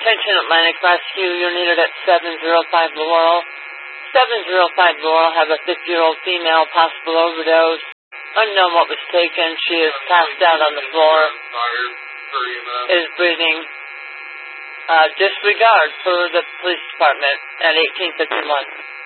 Attention Atlantic Rescue, you're needed at 705 Laurel. 705 Laurel have a 50-year-old female, possible overdose. Unknown what was taken. She is passed out on the floor. Is breathing. Disregard for the police department at 1851.